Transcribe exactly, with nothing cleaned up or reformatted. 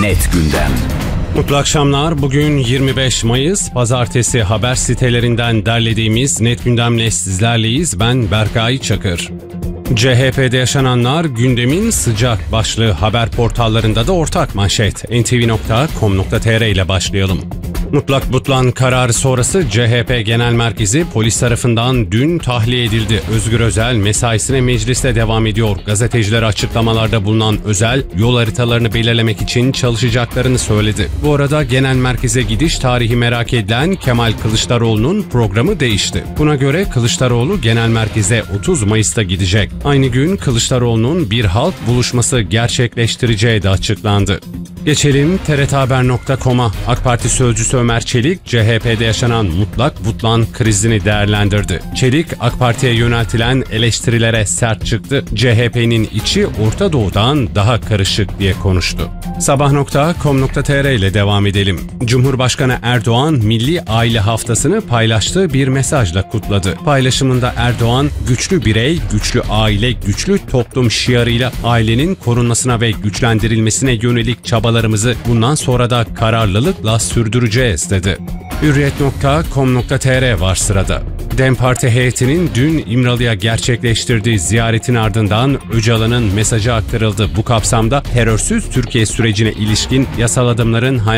Net Gündem. Mutlu akşamlar. Bugün yirmi beş Mayıs Pazartesi, haber sitelerinden derlediğimiz Net Gündem'le sizlerleyiz. Ben Berkay Çakır. C H P'de yaşananlar gündemin sıcak başlığı, haber portallarında da ortak manşet. en te ve nokta com nokta te er ile başlayalım. Mutlak Butlan kararı sonrası C H P Genel Merkezi polis tarafından dün tahliye edildi. Özgür Özel mesaisine mecliste devam ediyor. Gazetecilere açıklamalarda bulunan Özel, yol haritalarını belirlemek için çalışacaklarını söyledi. Bu arada Genel Merkeze gidiş tarihi merak edilen Kemal Kılıçdaroğlu'nun programı değişti. Buna göre Kılıçdaroğlu Genel Merkeze otuz Mayıs'ta gidecek. Aynı gün Kılıçdaroğlu'nun bir halk buluşması gerçekleştireceği de açıklandı. Geçelim te er te haber nokta com'a. AK Parti sözcüsü Ömer Çelik, C H P'de yaşanan Mutlak Butlan krizini değerlendirdi. Çelik, AK Parti'ye yöneltilen eleştirilere sert çıktı. C H P'nin içi Orta Doğu'dan daha karışık diye konuştu. sabah nokta com nokta te er ile devam edelim. Cumhurbaşkanı Erdoğan, Milli Aile Haftası'nı paylaştığı bir mesajla kutladı. Paylaşımında Erdoğan, güçlü birey, güçlü aile, güçlü toplum şiarıyla ailenin korunmasına ve güçlendirilmesine yönelik çabalarımızı bundan sonra da kararlılıkla sürdüreceğiz dedi. hürriyet nokta com nokta te er var sırada. DEM Parti heyetinin dün İmralı'ya gerçekleştirdiği ziyaretin ardından Öcalan'ın mesajı aktarıldı. Bu kapsamda terörsüz Türkiye sürecine ilişkin yasal adımların